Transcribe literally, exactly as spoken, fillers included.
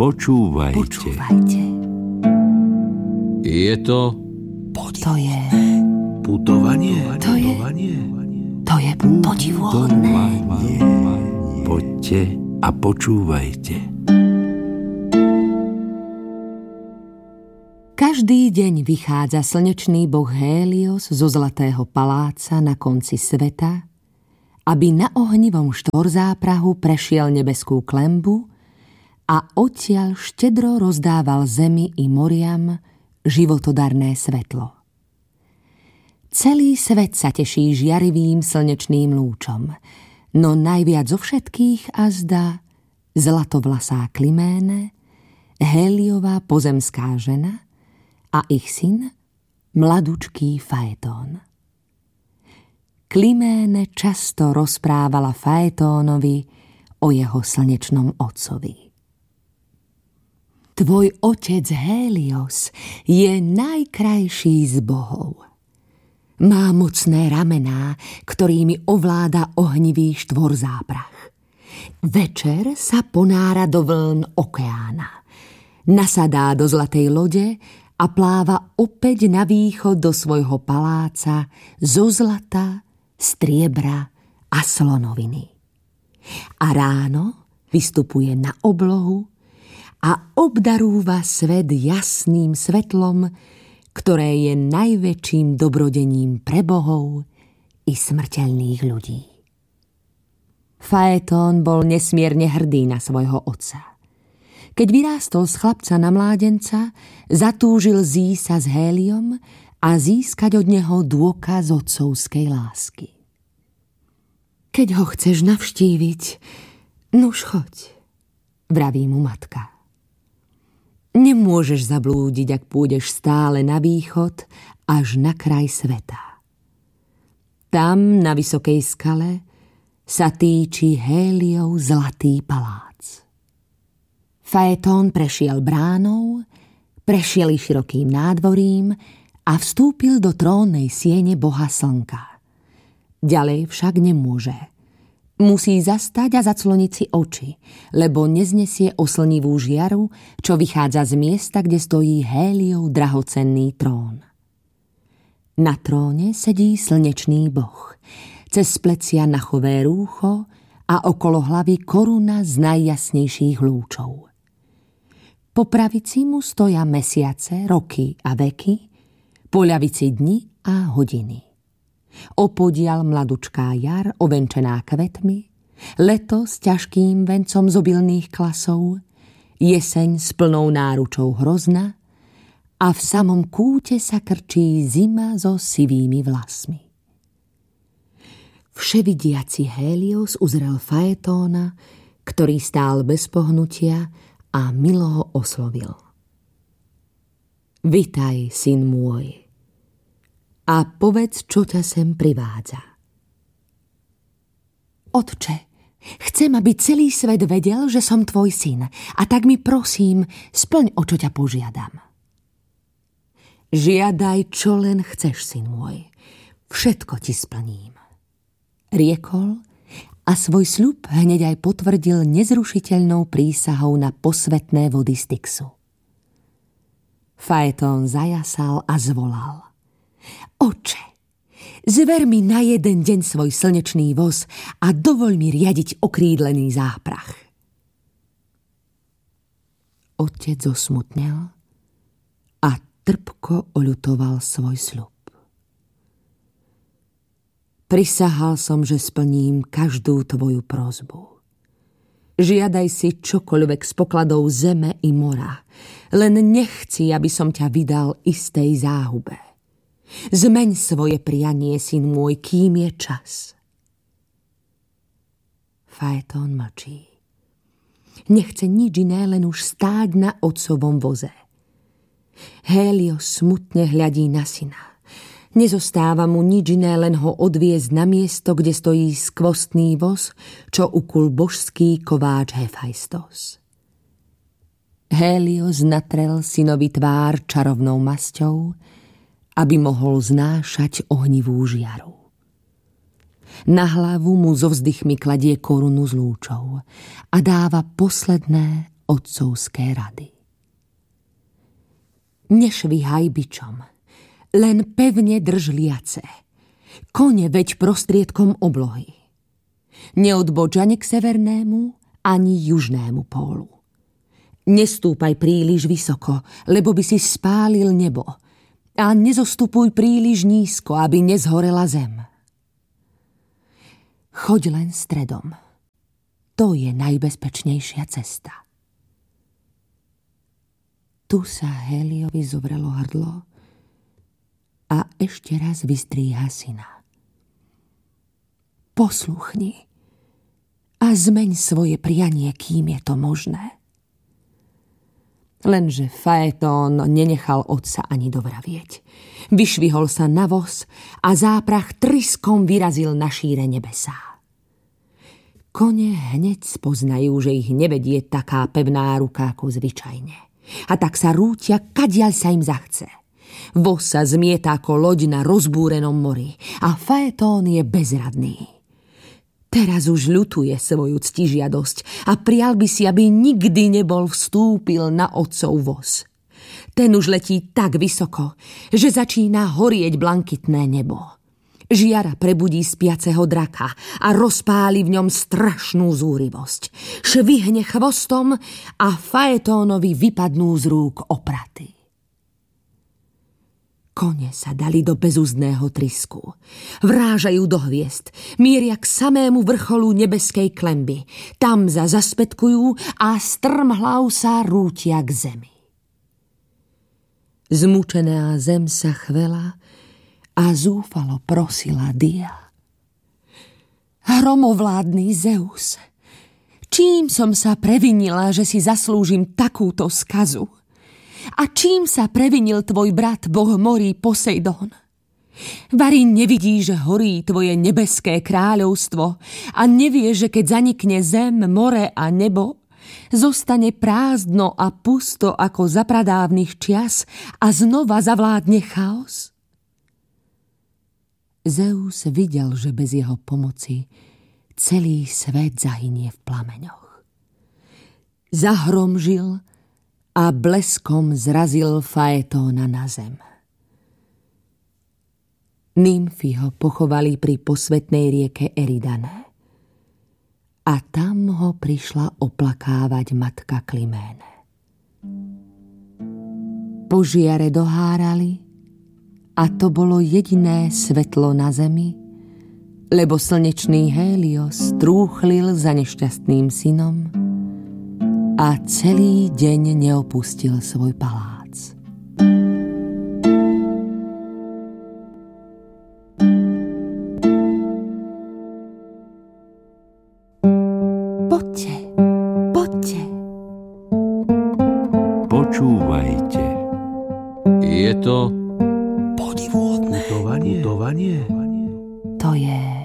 počúvajte. Počúvajte. Je to... To je... Putovanie. To je... To je podivuhodné. Poďte a počúvajte. Každý deň vychádza slnečný boh Hélios zo zlatého paláca na konci sveta, aby na ohnivom štvorzáprahu prešiel nebeskú klembu a odtiaľ štedro rozdával zemi i moriam životodarné svetlo. Celý svet sa teší žiarivým slnečným lúčom, no najviac zo všetkých azda zlatovlasá Kliméne, Héliová pozemská žena a ich syn, mladučký Faetón. Kliméne často rozprávala Faetónovi o jeho slnečnom otcovi. Tvoj otec Hélios je najkrajší z bohov. Má mocné ramená, ktorými ovláda ohnivý štvorzáprach. Večer sa ponára do vln okeána. Nasadá do zlatej lode a pláva opäť na východ do svojho paláca zo zlata, striebra a slonoviny. A ráno vystupuje na oblohu a obdarúva svet jasným svetlom, ktoré je najväčším dobrodením pre bohov i smrteľných ľudí. Faetón bol nesmierne hrdý na svojho otca. Keď vyrástol z chlapca na mládenca, zatúžil zísť sa s Héliom a získať od neho dôkaz otcovskej lásky. Keď ho chceš navštíviť, nuž choď, vraví mu matka. Nemôžeš zablúdiť, ak pôjdeš stále na východ až na kraj sveta. Tam, na vysokej skale, sa týči Héliov zlatý palác. Faetón prešiel bránou, prešiel i širokým nádvorím a vstúpil do trónnej siene boha slnka. Ďalej však nemôže. Musí zastať a zacloniť si oči, lebo neznesie oslnivú žiaru, čo vychádza z miesta, kde stojí Héliov drahocenný trón. Na tróne sedí slnečný boh, cez plecia nachové rúcho a okolo hlavy koruna z najjasnejších lúčov. Po pravici mu stoja mesiace, roky a veky, po ľavici dni a hodiny. Opodiaľ mladučká jar, ovenčená kvetmi, leto s ťažkým vencom z obilných klasov, jeseň s plnou náručou hrozna a v samom kúte sa krčí zima so sivými vlasmi. Vševidiaci Hélios uzrel Faetóna, ktorý stál bez pohnutia a milo ho oslovil. Vitaj, syn môj, a povedz, čo ťa sem privádza. Otče, chcem, aby celý svet vedel, že som tvoj syn, a tak mi prosím, splň, o čo ťa požiadam. Žiadaj, čo len chceš, syn môj, všetko ti splním, riekol a svoj sľub hneď aj potvrdil nezrušiteľnou prísahou na posvätné vody Styxu. Faetón zajasal a zvolal. Oče, zver mi na jeden deň svoj slnečný voz a dovoľ mi riadiť okrídlený záprach. Otec zosmutnel a trpko oľutoval svoj sľub. Prisahal som, že splním každú tvoju prosbu. Žiadaj si čokoľvek z pokladov zeme i mora, len nechci, aby som ťa vydal istej záhube. Zmeň svoje prianie, syn môj, kým je čas. Faetón mlčí. Nechce nič iné, len už stáť na otcovom voze. Hélios smutne hľadí na syna. Nezostáva mu nič iné, len ho odviezť na miesto, kde stojí skvostný voz, čo ukul božský kováč Hefajstos. Hélios natrel synovi tvár čarovnou masťou, aby mohol znášať ohnivú žiaru. Na hlavu mu so vzdychmi kladie korunu z lúčov a dáva posledné otcovské rady. Nešvihaj bičom, len pevne drž liace. Kone veď prostriedkom oblohy. Neodboč ani k severnému, ani južnému pólu. Nestúpaj príliš vysoko, lebo by si spálil nebo. A nezostupuj príliš nízko, aby nezhorela zem. Choď len stredom. To je najbezpečnejšia cesta. Tu sa Héliovi zovrelo hrdlo a ešte raz vystríha syna. Posluchni a zmeň svoje prianie, kým je to možné. Lenže Faetón nenechal otca ani dovravieť. Vyšvihol sa na voz a záprach tryskom vyrazil na šíre nebesá. Kone hneď spoznajú, že ich nevedie taká pevná ruka ako zvyčajne. A tak sa rútia, kadiaľ sa im zachce. Voz sa zmieta ako loď na rozbúrenom mori a Faetón je bezradný. Teraz už ľutuje svoju ctižiadosť a prial by si, aby nikdy nebol vstúpil na otcov voz. Ten už letí tak vysoko, že začína horieť blankitné nebo. Žiara prebudí spiaceho draka a rozpáli v ňom strašnú zúrivosť. Švihne chvostom a Faetónovi vypadnú z rúk opraty. Kone sa dali do bezúzdného trysku. Vrážajú do hviezd, mieria k samému vrcholu nebeskej klemby. Tam za zaspätkujú a strmhlav sa rútia k zemi. Zmučená zem sa chvela a zúfalo prosila Dia. Hromovládny Zeus, čím som sa previnila, že si zaslúžim takúto skazu? A čím sa previnil tvoj brat, boh morí Poseidón? Vari nevidí, že horí tvoje nebeské kráľovstvo a nevie, že keď zanikne zem, more a nebo, zostane prázdno a pusto ako za pradávnych čias a znova zavládne chaos? Zeus videl, že bez jeho pomoci celý svet zahynie v plameňoch. Zahromžil a bleskom zrazil Faetóna na zem. Nymfy ho pochovali pri posvätnej rieke Eridane a tam ho prišla oplakávať matka Kliméne. Požiare dohárali a to bolo jediné svetlo na zemi, lebo slnečný Hélios trúchlil za nešťastným synom a celý deň neopustil svoj palác. Poďte, poďte. Počúvajte. Je to Putovanie. To je